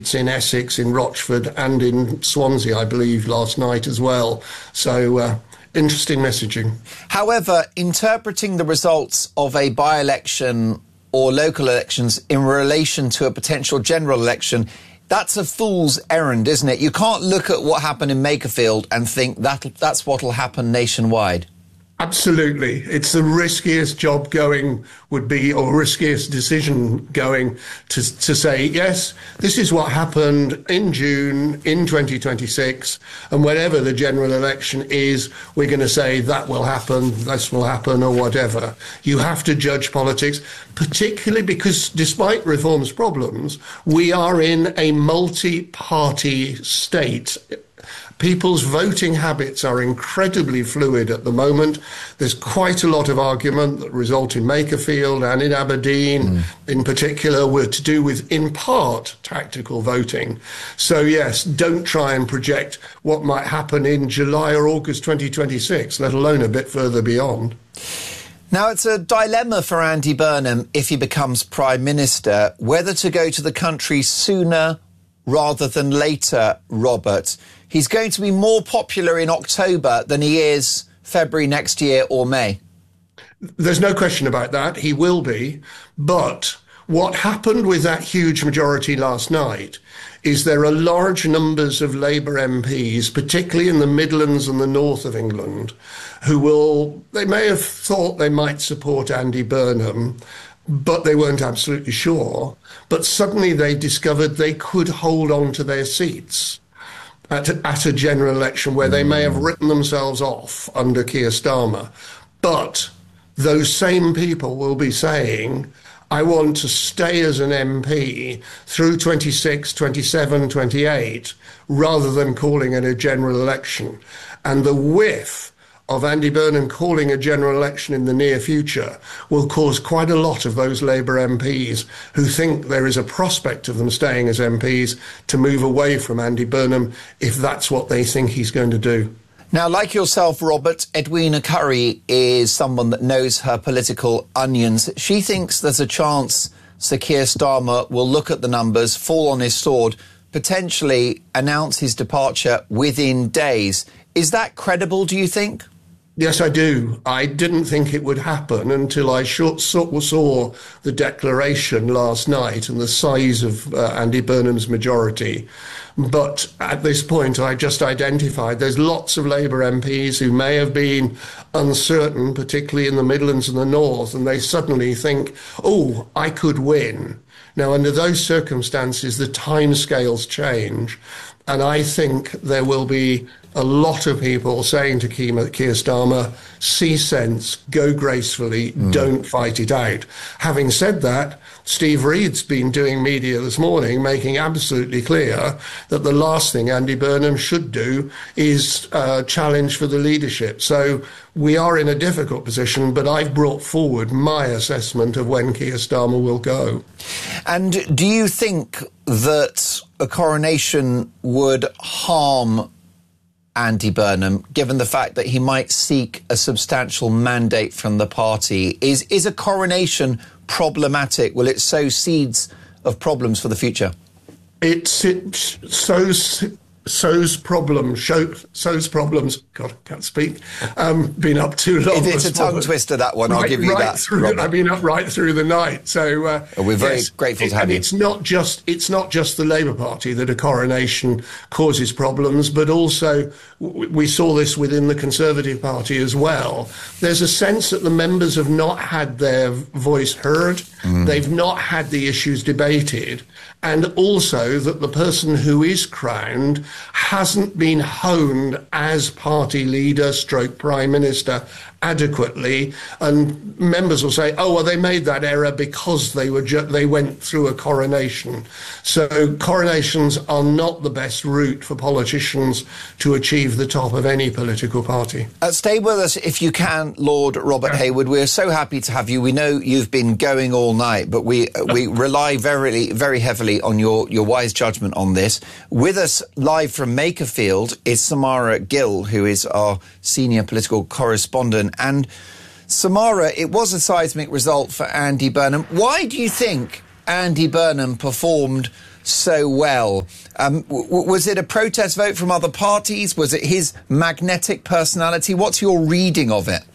in Essex, in Rochford, and in Swansea, I believe, last night as well. So, interesting messaging. However, interpreting the results of a by-election or local elections in relation to a potential general election, that's a fool's errand, isn't it? You can't look at what happened in Makerfield and think that's what'll happen nationwide. Absolutely. It's the riskiest job going would be, or riskiest decision going, to say, yes, this is what happened in June in 2026, and whenever the general election is, we're going to say that will happen, this will happen, or whatever. You have to judge politics, particularly because despite reform's problems, we are in a multi-party state. People's voting habits are incredibly fluid at the moment. There's quite a lot of argument that result in Makerfield and in Aberdeen in particular were to do with, in part, tactical voting. So yes, don't try and project what might happen in July or August 2026, let alone a bit further beyond. Now, it's a dilemma for Andy Burnham if he becomes Prime Minister, whether to go to the country sooner rather than later, Robert. He's going to be more popular in October than he is February next year or May. There's no question about that. He will be. But what happened with that huge majority last night is there are large numbers of Labour MPs, particularly in the Midlands and the north of England, they may have thought they might support Andy Burnham, but they weren't absolutely sure. But suddenly they discovered they could hold on to their seats at a general election where they may have written themselves off under Keir Starmer. But those same people will be saying, I want to stay as an MP through 26, 27, 28, rather than calling it a general election. And the whiff of Andy Burnham calling a general election in the near future will cause quite a lot of those Labour MPs who think there is a prospect of them staying as MPs to move away from Andy Burnham if that's what they think he's going to do. Now, like yourself, Robert, Edwina Currie is someone that knows her political onions. She thinks there's a chance Sir Keir Starmer will look at the numbers, fall on his sword, potentially announce his departure within days. Is that credible, do you think? Yes, I do. I didn't think it would happen until I saw the declaration last night and the size of Andy Burnham's majority. But at this point, I just identified there's lots of Labour MPs who may have been uncertain, particularly in the Midlands and the North, and they suddenly think, oh, I could win. Now, under those circumstances, the timescales change. And I think there will be a lot of people saying to Keir Starmer, see sense, go gracefully, don't fight it out. Having said that, Steve Reed's been doing media this morning, making absolutely clear that the last thing Andy Burnham should do is challenge for the leadership. So we are in a difficult position, but I've brought forward my assessment of when Keir Starmer will go. And do you think that a coronation would harm Andy Burnham, given the fact that he might seek a substantial mandate from the party? Is a coronation problematic? Will it sow seeds of problems for the future? It sows problems. God, I can't speak. Been up too long. If it's a tongue twister, that one, I'll give you that. I've been up right through the night. So we're very grateful to have you. It's not just the Labour Party that a coronation causes problems, but also we saw this within the Conservative Party as well. There's a sense that the members have not had their voice heard. They've not had the issues debated. And also that the person who is crowned hasn't been honed as party leader stroke prime minister adequately, and members will say, oh, well, they made that error because they went through a coronation. So coronations are not the best route for politicians to achieve the top of any political party. Stay with us if you can, Lord Robert Hayward. We're so happy to have you. We know you've been going all night, but we rely very, very heavily on your wise judgment on this. With us live from Makerfield is Samara Gill, who is our senior political correspondent. And Samara, it was a seismic result for Andy Burnham. Why do you think Andy Burnham performed so well. Was it a protest vote from other parties? Was it his magnetic personality? What's your reading of it?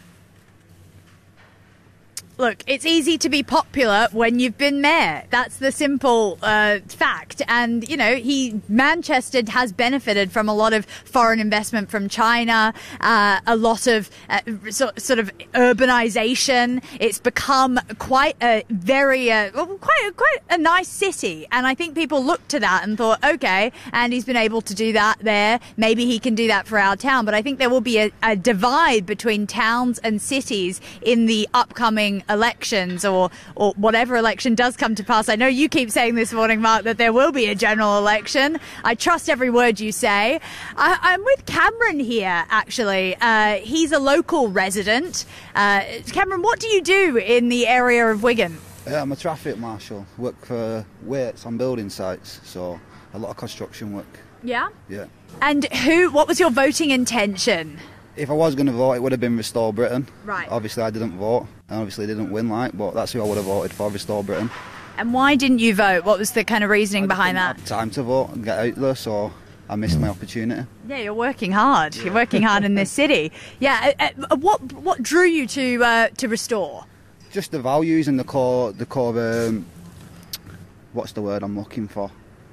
Look, it's easy to be popular when you've been mayor. That's the simple fact. And, you know, Manchester has benefited from a lot of foreign investment from China, a lot of sort of urbanization. It's become quite a quite a nice city. And I think people looked to that and thought, OK, and he's been able to do that there. Maybe he can do that for our town. But I think there will be a divide between towns and cities in the upcoming elections or whatever election does come to pass. I know you keep saying this morning, Mark, that there will be a general election. I trust every word you say. I'm with Cameron here, actually. He's a local resident. Cameron, what do you do in the area of Wigan? I'm a traffic marshal. Work for Waits on building sites, so a lot of construction work. Yeah? Yeah. And what was your voting intention? If I was going to vote, it would have been Restore Britain. Right. Obviously, I didn't vote. I obviously didn't win, but that's who I would have voted for, Restore Britain. And why didn't you vote? What was the kind of reasoning behind that? I didn't have time to vote and get out there, so I missed my opportunity. Yeah, you're working hard. You're working hard in this city. Yeah. What drew you to Restore? Just the values and the core. What's the word I'm looking for?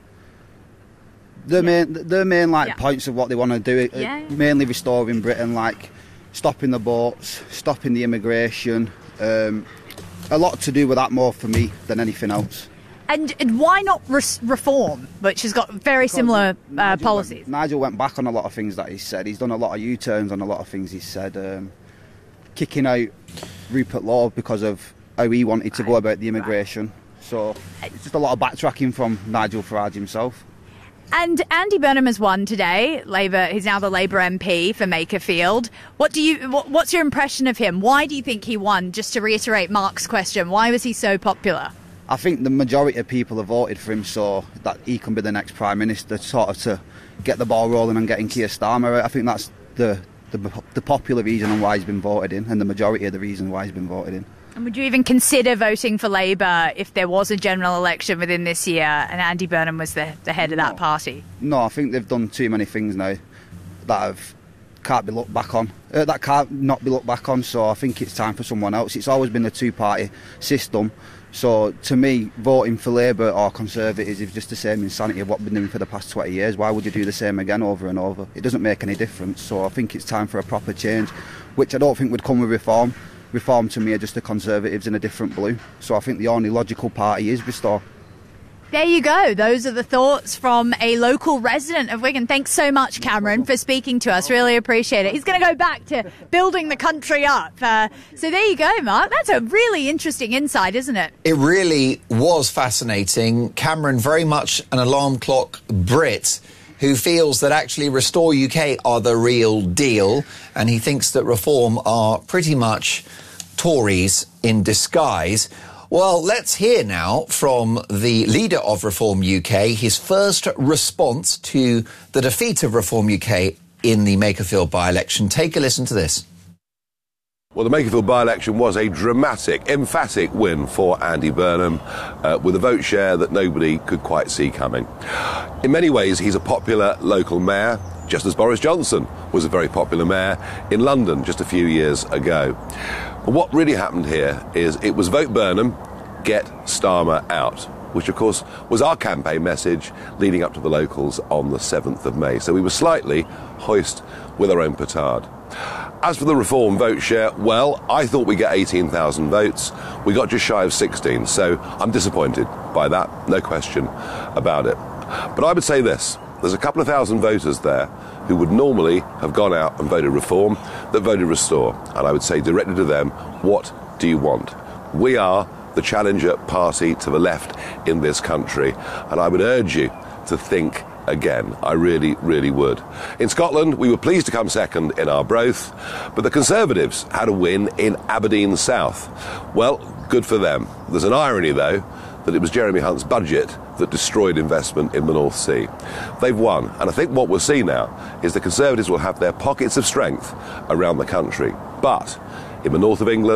The main points of what they want to do, mainly restoring Britain, like stopping the boats, stopping the immigration, a lot to do with that more for me than anything else. And why not reform, which has got very similar policies? Nigel went back on a lot of things that he said. He's done a lot of U-turns on a lot of things he said, kicking out Rupert Law because of how he wanted to go about the immigration. So it's just a lot of backtracking from Nigel Farage himself. And Andy Burnham has won today. Labour, he's now the Labour MP for Makerfield. What's your impression of him? Why do you think he won? Just to reiterate Mark's question, why was he so popular? I think the majority of people have voted for him so that he can be the next Prime Minister, sort of to get the ball rolling and getting Keir Starmer out. I think that's the popular reason on why he's been voted in, and the majority of the reason why he's been voted in. And would you even consider voting for Labour if there was a general election within this year and Andy Burnham was the head of that party? No, I think they've done too many things now that can't be looked back on. That can't not be looked back on, so I think it's time for someone else. It's always been a two-party system. So to me, voting for Labour or Conservatives is just the same insanity of what we've been doing for the past 20 years. Why would you do the same again over and over? It doesn't make any difference. So I think it's time for a proper change, which I don't think would come with reform. Reform to me are just the Conservatives in a different blue. So I think the only logical party is Restore. There you go. Those are the thoughts from a local resident of Wigan. Thanks so much, Cameron, for speaking to us. Really appreciate it. He's going to go back to building the country up. So there you go, Mark. That's a really interesting insight, isn't it? It really was fascinating. Cameron, very much an alarm clock Brit who feels that actually Restore UK are the real deal, and he thinks that Reform are pretty much Tories in disguise. Well, let's hear now from the leader of Reform UK, his first response to the defeat of Reform UK in the Makerfield by-election. Take a listen to this. Well, the Makerfield by-election was a dramatic, emphatic win for Andy Burnham, with a vote share that nobody could quite see coming. In many ways, he's a popular local mayor, just as Boris Johnson was a very popular mayor in London just a few years ago. But what really happened here is it was Vote Burnham, Get Starmer Out, which of course was our campaign message leading up to the locals on the 7th of May. So we were slightly hoist with our own petard. As for the Reform vote share, well, I thought we'd get 18,000 votes. We got just shy of 16, so I'm disappointed by that, no question about it. But I would say this, there's a couple of thousand voters there who would normally have gone out and voted Reform that voted Restore. And I would say directly to them, what do you want? We are the challenger party to the left in this country, and I would urge you to think again. I really, really would. In Scotland, we were pleased to come second in Arbroath, but the Conservatives had a win in Aberdeen South. Well, good for them. There's an irony, though, that it was Jeremy Hunt's budget that destroyed investment in the North Sea. They've won, and I think what we'll see now is the Conservatives will have their pockets of strength around the country. But in the north of England,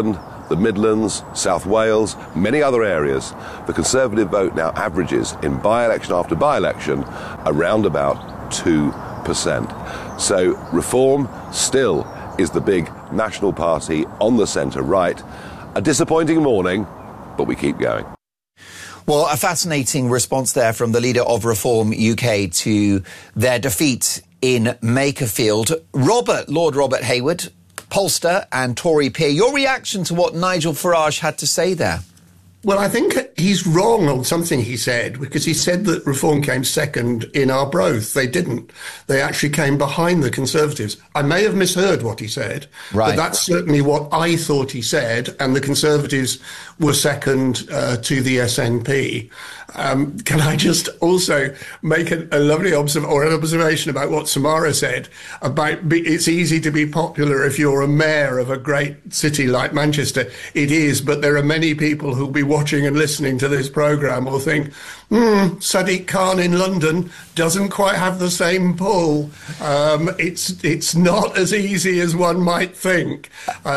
the Midlands, South Wales, many other areas, the Conservative vote now averages in by-election after by-election around about 2%. So Reform still is the big national party on the centre-right. A disappointing morning, but we keep going. Well, a fascinating response there from the leader of Reform UK to their defeat in Makerfield. Lord Robert Hayward, pollster and Tory peer, your reaction to what Nigel Farage had to say there? Well, I think he's wrong on something he said, because he said that Reform came second in Arbroath. They didn't. They actually came behind the Conservatives. I may have misheard what he said, right, but that's certainly what I thought he said, and the Conservatives were second to the SNP. Can I just also make an observation about what Samara said about it's easy to be popular if you're a mayor of a great city like Manchester. It is, but there are many people who'll be watching and listening to this programme will think, Sadiq Khan in London doesn't quite have the same pull. It's not as easy as one might think.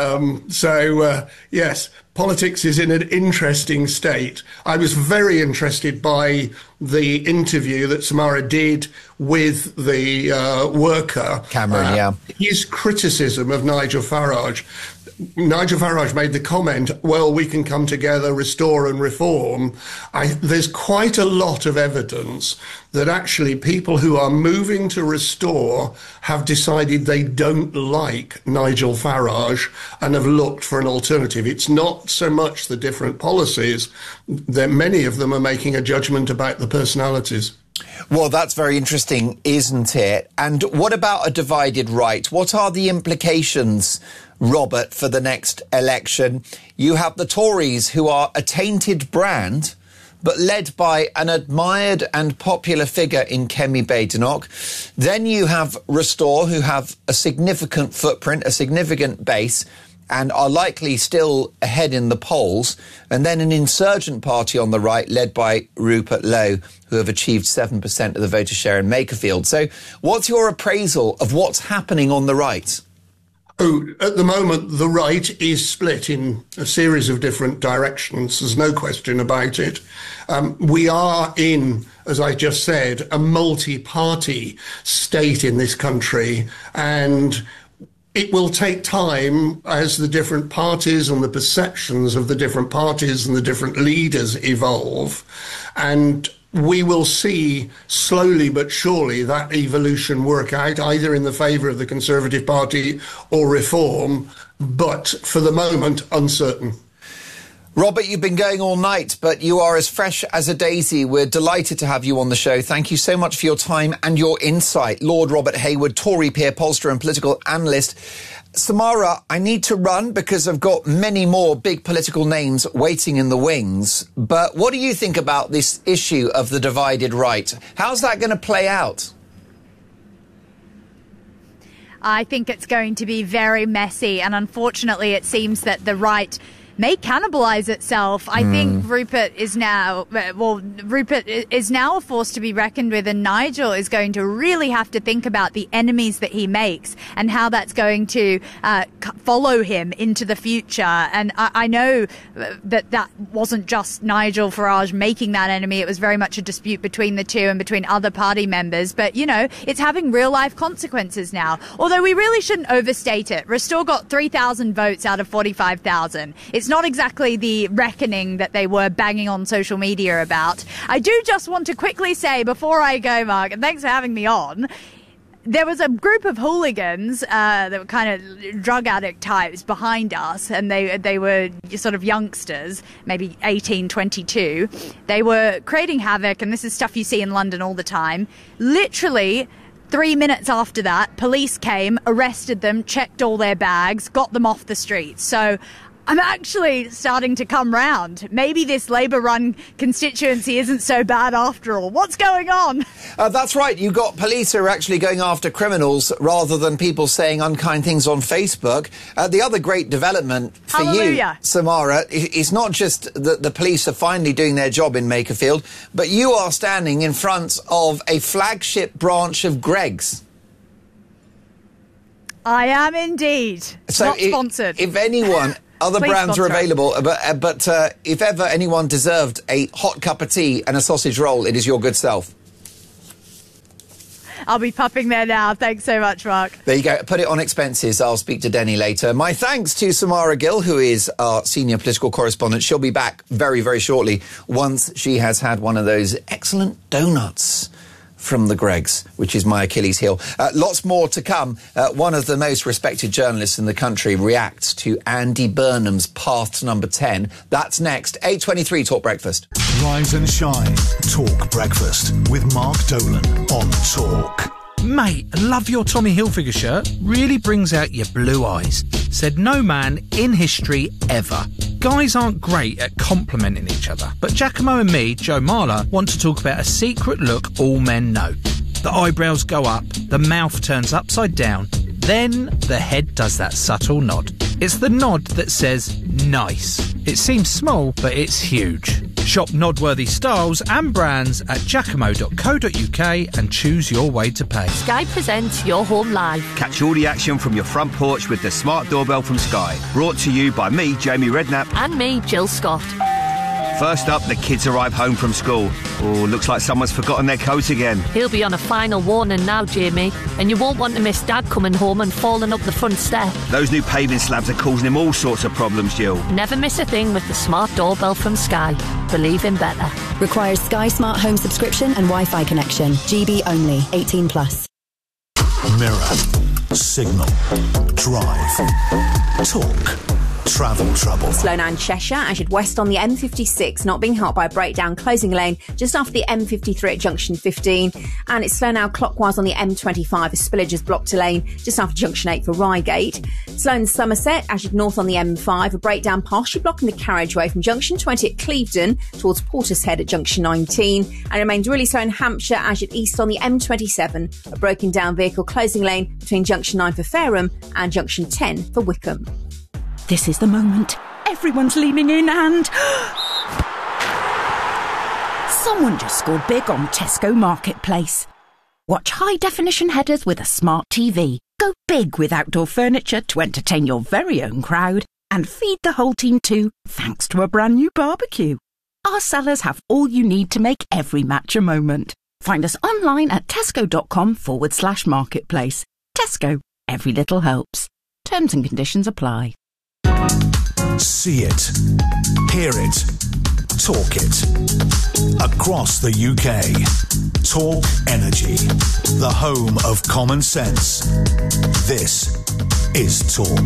Yes, politics is in an interesting state. I was very interested by the interview that Samara did with the worker. Cameron, yeah. His criticism of Nigel Farage. Nigel Farage made the comment, well, we can come together, restore and reform. There's quite a lot of evidence that actually people who are moving to restore have decided they don't like Nigel Farage and have looked for an alternative. It's not so much the different policies, that many of them are making a judgment about the personalities. Well, that's very interesting, isn't it? And what about a divided right? What are the implications, Robert, for the next election? You have the Tories, who are a tainted brand, but led by an admired and popular figure in Kemi Badenoch. Then you have Restore, who have a significant footprint, a significant base, and are likely still ahead in the polls, and then an insurgent party on the right led by Rupert Lowe, who have achieved 7% of the voter share in Makerfield. So what's your appraisal of what's happening on the right? Oh, at the moment, the right is split in a series of different directions. There's no question about it. We are in, as I just said, a multi-party state in this country, and it will take time as the different parties and the perceptions of the different parties and the different leaders evolve. And we will see slowly but surely that evolution work out, either in the favour of the Conservative Party or Reform, but for the moment, uncertain. Robert, you've been going all night, but you are as fresh as a daisy. We're delighted to have you on the show. Thank you so much for your time and your insight. Lord Robert Hayward, Tory peer, pollster and political analyst. Samara, I need to run because I've got many more big political names waiting in the wings. But what do you think about this issue of the divided right? How's that going to play out? I think it's going to be very messy, and unfortunately it seems that the right may cannibalise itself. I think Rupert is now a force to be reckoned with, and Nigel is going to really have to think about the enemies that he makes and how that's going to follow him into the future. And I know that wasn't just Nigel Farage making that enemy. It was very much a dispute between the two and between other party members. But, you know, it's having real life consequences now. Although we really shouldn't overstate it. Restore got 3,000 votes out of 45,000. It's not exactly the reckoning that they were banging on social media about. I do just want to quickly say before I go, Mark, and thanks for having me on, there was a group of hooligans that were kind of drug addict types behind us, and they were sort of youngsters, maybe 18, 22. They were creating havoc, and this is stuff you see in London all the time. Literally 3 minutes after that, police came, arrested them, checked all their bags, got them off the streets. So I'm actually starting to come round. Maybe this Labour-run constituency isn't so bad after all. What's going on? That's right. You've got police who are actually going after criminals rather than people saying unkind things on Facebook. The other great development for you, Samara, is not just that the police are finally doing their job in Makerfield, but you are standing in front of a flagship branch of Greggs. I am indeed. So not sponsored. If anyone Other Please brands are sponsor us. available, but if ever anyone deserved a hot cup of tea and a sausage roll, it is your good self. I'll be popping there now. Thanks so much, Mark. There you go. Put it on expenses. I'll speak to Denny later. My thanks to Samara Gill, who is our senior political correspondent. She'll be back very, very shortly once she has had one of those excellent donuts from the Greggs, which is my Achilles heel. Lots more to come. One of the most respected journalists in the country reacts to Andy Burnham's path to number 10. That's next. 8:23 Talk Breakfast. Rise and shine. Talk Breakfast with Mark Dolan on Talk. Mate, love your Tommy Hilfiger shirt. Really brings out your blue eyes. Said no man in history ever. Guys aren't great at complimenting each other, but Giacomo and me, Joe Marler, want to talk about a secret look all men know. The eyebrows go up, the mouth turns upside down, then the head does that subtle nod. It's the nod that says nice. It seems small, but it's huge. Shop nod-worthy styles and brands at giacomo.co.uk and choose your way to pay. Sky presents Your Home Live. Catch all the action from your front porch with the smart doorbell from Sky. Brought to you by me, Jamie Redknapp. And me, Jill Scott. First up, the kids arrive home from school. Oh, looks like someone's forgotten their coat again. He'll be on a final warning now, Jamie. And you won't want to miss Dad coming home and falling up the front step. Those new paving slabs are causing him all sorts of problems, Jill. Never miss a thing with the smart doorbell from Sky. Believe in better. Requires Sky Smart Home subscription and Wi-Fi connection. GB only. 18+. Mirror. Signal. Drive. Talk. Travel trouble. Slow down Cheshire as you'd west on the M56, not being helped by a breakdown closing a lane just after the M53 at junction 15. And it's slow now clockwise on the M25 as spillage has blocked a lane just after junction 8 for Reigate. Slow in Somerset as you'd north on the M5, a breakdown partially blocking the carriageway from junction 20 at Clevedon towards Portishead at junction 19. And remains really slow in Hampshire as you'd east on the M27, a broken down vehicle closing lane between junction 9 for Fareham and junction 10 for Wickham. This is the moment. Everyone's leaning in and... someone just scored big on Tesco Marketplace. Watch high-definition headers with a smart TV. Go big with outdoor furniture to entertain your very own crowd. And feed the whole team too, thanks to a brand new barbecue. Our sellers have all you need to make every match a moment. Find us online at tesco.com/marketplace. Tesco. Every little helps. Terms and conditions apply. See it. Hear it. Talk it. Across the UK. Talk Energy. The home of common sense. This is Talk.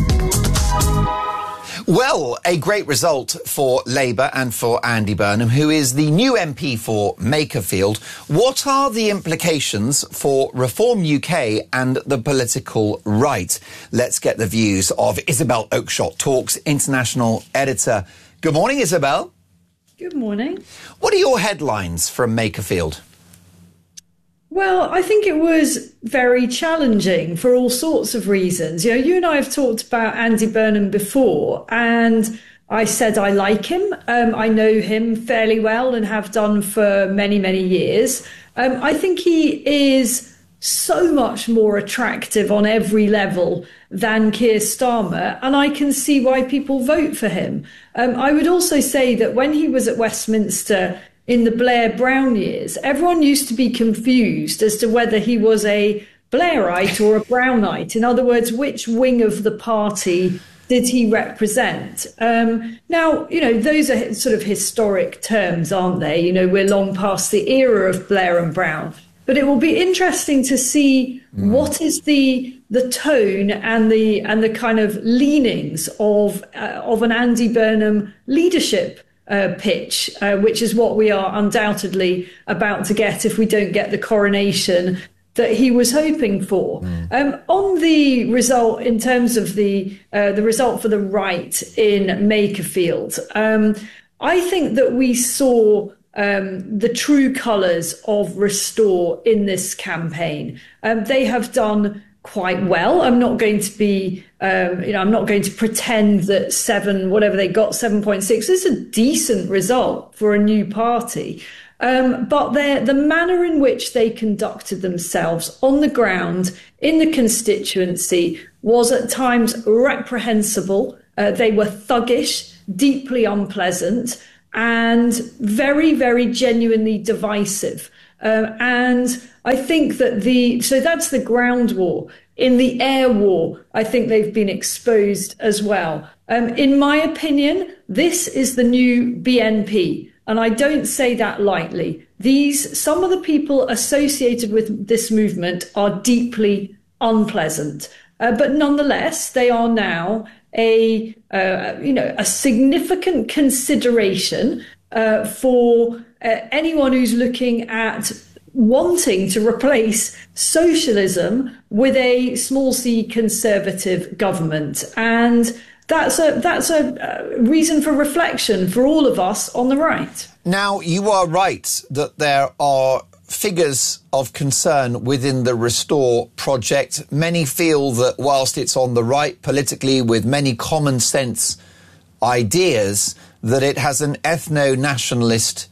Well, a great result for Labour and for Andy Burnham, who is the new MP for Makerfield. What are the implications for Reform UK and the political right? Let's get the views of Isabel Oakeshott, Talk's international editor. Good morning, Isabel. Good morning. What are your headlines from Makerfield? Well, I think it was very challenging for all sorts of reasons. You know, you and I have talked about Andy Burnham before, and I said I like him. I know him fairly well and have done for many, many years. I think he is so much more attractive on every level than Keir Starmer, and I can see why people vote for him. I would also say that when he was at Westminster in the Blair-Brown years, everyone used to be confused as to whether he was a Blairite or a Brownite. In other words, which wing of the party did he represent? Now, you know, those are sort of historic terms, aren't they? You know, we're long past the era of Blair and Brown. But it will be interesting to see what is the tone and the kind of leanings of an Andy Burnham leadership pitch, which is what we are undoubtedly about to get if we don't get the coronation that he was hoping for. On the result, in terms of the result for the right in Makerfield, I think that we saw the true colours of Restore in this campaign. They have done quite well. I'm not going to be, I'm not going to pretend that 7.6 is a decent result for a new party. But the manner in which they conducted themselves on the ground in the constituency was at times reprehensible. They were thuggish, deeply unpleasant, and very, very genuinely divisive. And I think that so that's the ground war. In the air war, I think they've been exposed as well. In my opinion, this is the new BNP. And I don't say that lightly. Some of the people associated with this movement are deeply unpleasant. But nonetheless, they are now a significant consideration for anyone who's looking at wanting to replace socialism with a small c conservative government. And that's a reason for reflection for all of us on the right. Now, you are right that there are figures of concern within the Restore project. Many feel that whilst it's on the right politically with many common sense ideas, that it has an ethno-nationalist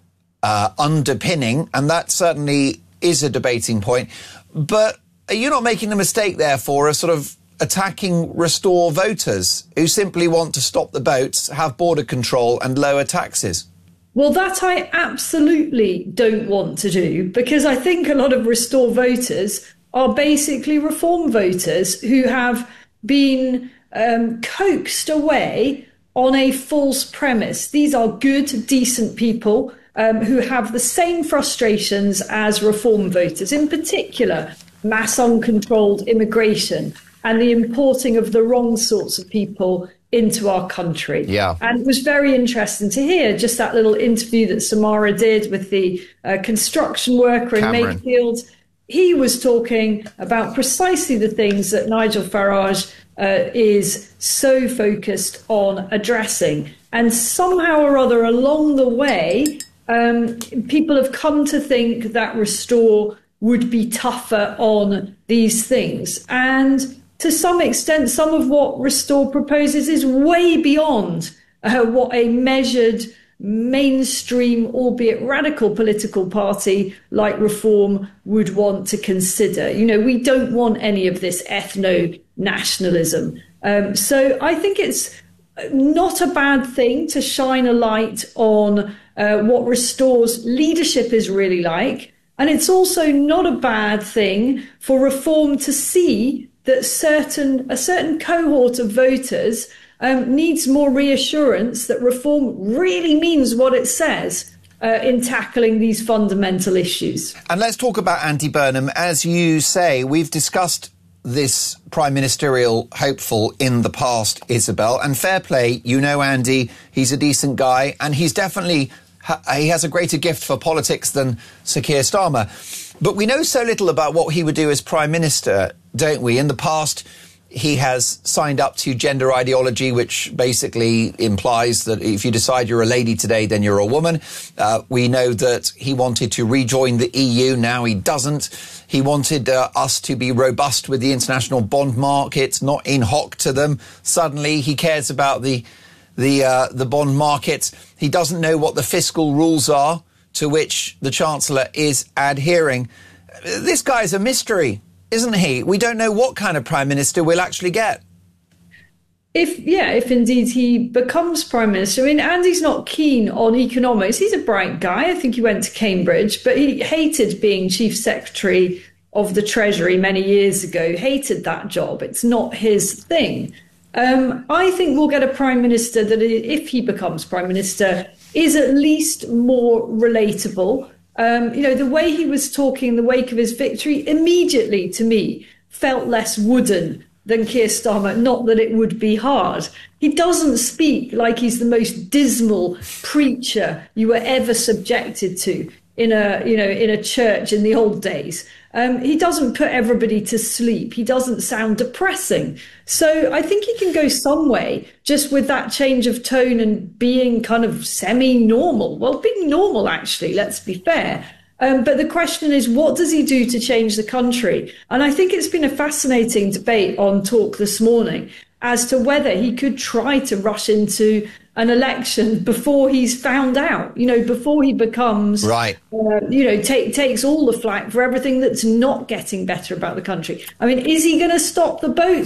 underpinning, and that certainly is a debating point. But are you not making the mistake, therefore, of sort of attacking Restore voters who simply want to stop the boats, have border control and lower taxes? Well, that I absolutely don't want to do, because I think a lot of Restore voters are basically Reform voters who have been coaxed away on a false premise. These are good, decent people who have the same frustrations as Reform voters, in particular mass uncontrolled immigration and the importing of the wrong sorts of people into our country. Yeah. And it was very interesting to hear just that little interview that Samara did with the construction worker in Mayfield. He was talking about precisely the things that Nigel Farage is so focused on addressing. And somehow or other along the way, people have come to think that Restore would be tougher on these things. And to some extent, some of what Restore proposes is way beyond what a measured, mainstream, albeit radical political party like Reform would want to consider. You know, we don't want any of this ethno-nationalism. So I think it's not a bad thing to shine a light on what Restore's leadership is really like. And it's also not a bad thing for Reform to see that a certain cohort of voters needs more reassurance that Reform really means what it says in tackling these fundamental issues. And let's talk about Andy Burnham. As you say, we've discussed this prime ministerial hopeful in the past, Isabel, and fair play, you know Andy, he's a decent guy, and he's definitely he has a greater gift for politics than Sir Keir Starmer. But we know so little about what he would do as Prime Minister, don't we? In the past, he has signed up to gender ideology, which basically implies that if you decide you're a lady today, then you're a woman. We know that he wanted to rejoin the EU. Now he doesn't. He wanted us to be robust with the international bond market, not in hock to them. Suddenly he cares about the bond market. He doesn't know what the fiscal rules are to which the Chancellor is adhering. This guy's a mystery, isn't he? We don't know what kind of Prime Minister we'll actually get. If indeed he becomes Prime Minister. I mean, Andy's not keen on economics. He's a bright guy. I think he went to Cambridge, but he hated being Chief Secretary of the Treasury many years ago, hated that job. It's not his thing. I think we'll get a Prime Minister that, if he becomes Prime Minister, is at least more relatable. The way he was talking in the wake of his victory immediately, to me, felt less wooden than Keir Starmer. Not that it would be hard. He doesn't speak like he's the most dismal preacher you were ever subjected to in a church in the old days. He doesn't put everybody to sleep. He doesn't sound depressing. So I think he can go some way just with that change of tone and being kind of semi-normal. Well, being normal, actually, let's be fair. But the question is, what does he do to change the country? And I think it's been a fascinating debate on Talk this morning as to whether he could try to rush into an election before he's found out, before he becomes, right. Takes all the flack for everything that's not getting better about the country. I mean, is he going to stop the boats?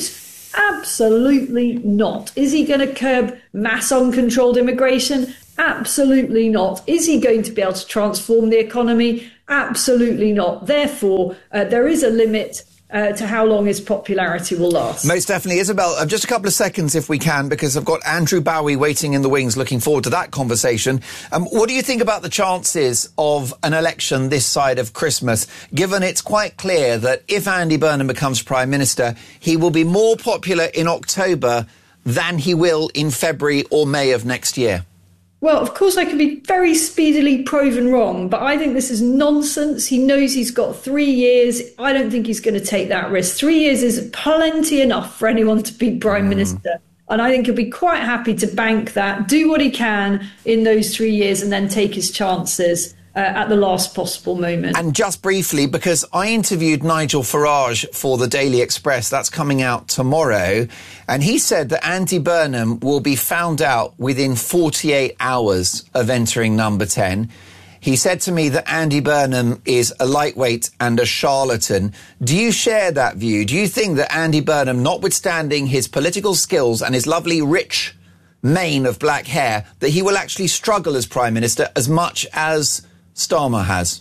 Absolutely not. Is he going to curb mass uncontrolled immigration? Absolutely not. Is he going to be able to transform the economy? Absolutely not. Therefore, there is a limit to how long his popularity will last. Most definitely. Isabel, just a couple of seconds if we can, because I've got Andrew Bowie waiting in the wings, looking forward to that conversation. What do you think about the chances of an election this side of Christmas, given it's quite clear that if Andy Burnham becomes Prime Minister, he will be more popular in October than he will in February or May of next year? Well, of course, I can be very speedily proven wrong, but I think this is nonsense. He knows he's got 3 years. I don't think he's going to take that risk. 3 years is plenty enough for anyone to be Prime Minister. And I think he'll be quite happy to bank that, do what he can in those 3 years and then take his chances at the last possible moment. And just briefly, because I interviewed Nigel Farage for the Daily Express, that's coming out tomorrow, and he said that Andy Burnham will be found out within 48 hours of entering number 10. He said to me that Andy Burnham is a lightweight and a charlatan. Do you share that view? Do you think that Andy Burnham, notwithstanding his political skills and his lovely rich mane of black hair, that he will actually struggle as Prime Minister as much as Starmer has?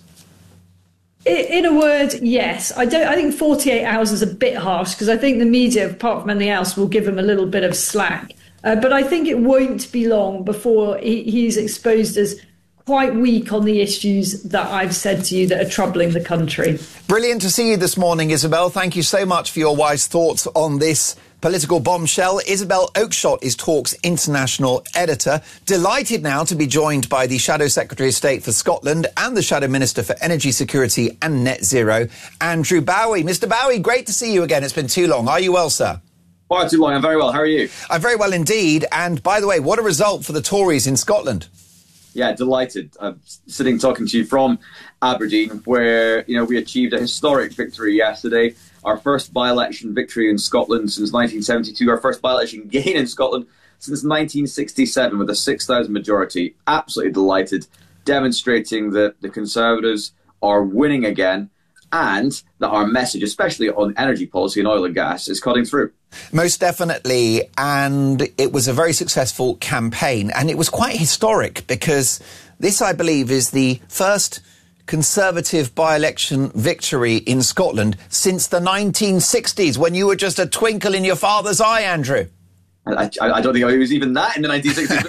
In a word, yes. I think 48 hours is a bit harsh, because I think the media, apart from anything else, will give him a little bit of slack. But I think it won't be long before he's exposed as quite weak on the issues that I've said to you that are troubling the country. Brilliant to see you this morning, Isabel. Thank you so much for your wise thoughts on this political bombshell. Isabel Oakeshott is Talk's international editor. Delighted now to be joined by the Shadow Secretary of State for Scotland and the Shadow Minister for Energy Security and Net Zero, Andrew Bowie. Mr. Bowie, great to see you again. It's been too long. Are you well, sir? Far too long. I'm very well. How are you? I'm very well indeed. And by the way, what a result for the Tories in Scotland. Yeah, delighted. I'm sitting talking to you from Aberdeen, where, we achieved a historic victory yesterday. Our first by-election victory in Scotland since 1972, our first by-election gain in Scotland since 1967 with a 6,000 majority. Absolutely delighted, demonstrating that the Conservatives are winning again and that our message, especially on energy policy and oil and gas, is cutting through. Most definitely, and it was a very successful campaign, and it was quite historic because this, I believe, is the first Conservative by-election victory in Scotland since the 1960s, when you were just a twinkle in your father's eye, Andrew. I don't think I was even that in the 1960s.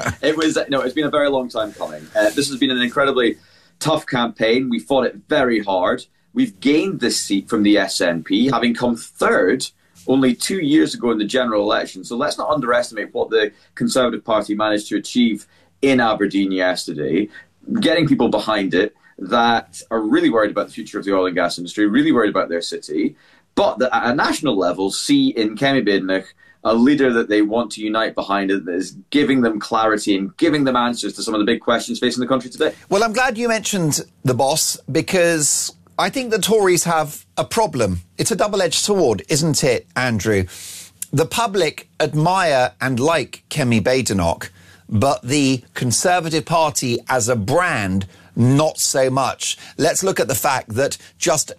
But it's been a very long time coming. This has been an incredibly tough campaign. We fought it very hard. We've gained this seat from the SNP, having come third only 2 years ago in the general election. So let's not underestimate what the Conservative Party managed to achieve in Aberdeen yesterday, getting people behind it that are really worried about the future of the oil and gas industry, really worried about their city, but that at a national level see in Kemi Badenoch a leader that they want to unite behind it, that is giving them clarity and giving them answers to some of the big questions facing the country today. Well, I'm glad you mentioned the boss, because I think the Tories have a problem. It's a double-edged sword, isn't it, Andrew? The public admire and like Kemi Badenoch, but the Conservative Party as a brand, not so much. Let's look at the fact that just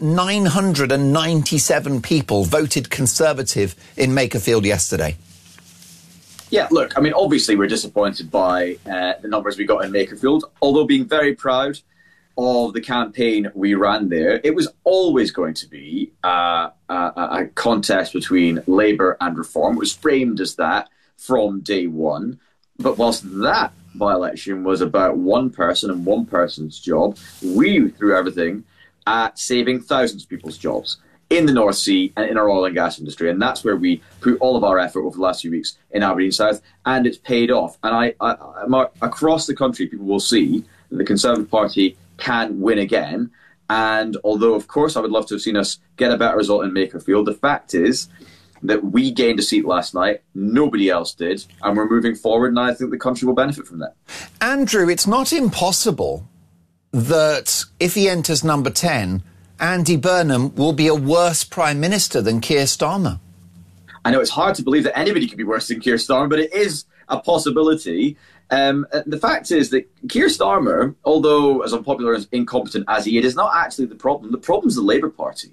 997 people voted Conservative in Makerfield yesterday. Yeah, look, obviously we're disappointed by the numbers we got in Makerfield, although being very proud of the campaign we ran there. It was always going to be a contest between Labour and Reform. It was framed as that from day one. But whilst that by-election was about one person and one person's job, we threw everything at saving thousands of people's jobs in the North Sea and in our oil and gas industry. And that's where we put all of our effort over the last few weeks in Aberdeen South, and it's paid off. And across the country, people will see that the Conservative Party can win again. And although, of course, I would love to have seen us get a better result in Makerfield, the fact is that we gained a seat last night, nobody else did, and we're moving forward, and I think the country will benefit from that. Andrew, it's not impossible that if he enters number 10, Andy Burnham will be a worse Prime Minister than Keir Starmer. I know it's hard to believe that anybody could be worse than Keir Starmer, but it is a possibility. The fact is that Keir Starmer, although as unpopular and incompetent as he is not actually the problem. The problem's the Labour Party.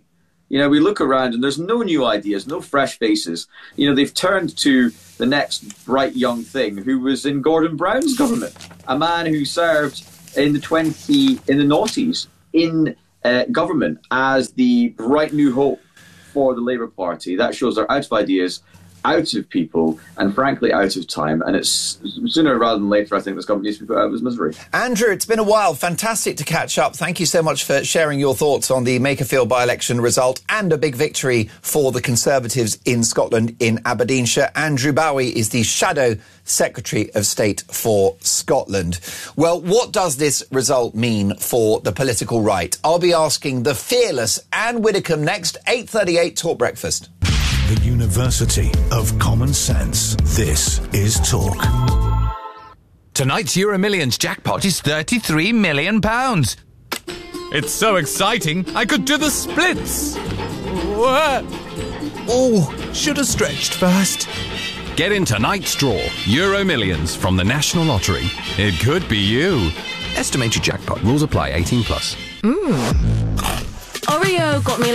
You know, we look around and there's no new ideas, no fresh faces. You know, they've turned to the next bright young thing who was in Gordon Brown's government, a man who served in the noughties in government as the bright new hope for the Labour Party. That shows they're out of ideas, out of people, and frankly out of time. And it's sooner rather than later, I think this government needs to be put out of its misery. Andrew, it's been a while. Fantastic to catch up. Thank you so much for sharing your thoughts on the Makerfield by-election result and a big victory for the Conservatives in Scotland, in Aberdeenshire. Andrew Bowie is the Shadow Secretary of State for Scotland. Well, what does this result mean for the political right? I'll be asking the fearless Anne Widdecombe next, 8:38 Talk Breakfast. The University of Common Sense. This is Talk. Tonight's Euro Millions jackpot is £33 million. It's so exciting, I could do the splits. Oh, should have stretched first. Get in tonight's draw, Euro Millions from the National Lottery. It could be you. Estimated jackpot. Rules apply. 18+. Oreo got me